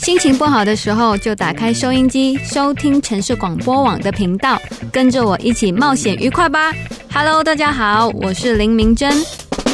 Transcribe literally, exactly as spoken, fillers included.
心情不好的时候，就打开收音机，收听城市广播网的频道，跟着我一起冒险愉快吧。Hello， 大家好，我是林明珍。